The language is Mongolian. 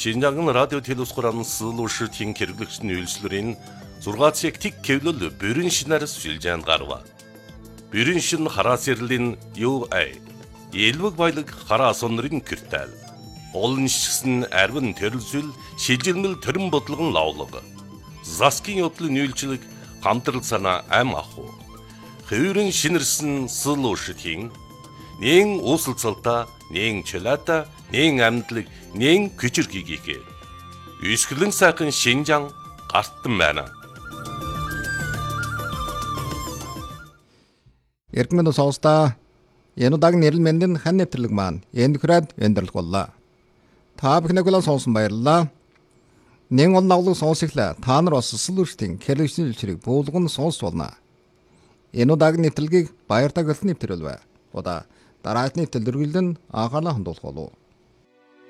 Шинжаан радио телевизхоран сылуушртын хэрэглэгчдийн үйлчлэрийн 6 цаг тэг кевлөл бүрэн шинээр сүлжээнд гарва. Бүрэн шин хараа сэрлийн UA элвэг баялаг хараа сонрын киртэл. Олон шигсэн арвин төрөлсөл шилжилмэл төрөн бодлогон лавлаг. Заскин явдлын үйлчлэг хамтрал санаа ам аху. Хөвөрөн шинэрсэн сылуушртын нэн уусалцалта, нэн чөлөөта, нэн амьдлаг, нэн күчирхийгээ. Үсгэлэн сайхан Шинжаан гартан байна. Эргэн мэнд сонсдоо энэ удаагийн нэрэл мэндийн хан нэвтрэлэг маань энд хүрээд өндөрлөх боллоо. Та бүхнийг сонсон баярлалаа. Нэн он навлаг сонсоглоо. Та нар бас сэлүүртийн хэрэглэгчийн үйлчлэрийг буулган сонсч болно. Энэ удаагийн нэвтрэлгийг баяртай гэлтэн нэвтрүүлвэ. Удаа дараагийн нэвтрэл үргэлжлэн анхаарлаа хандуулах болов.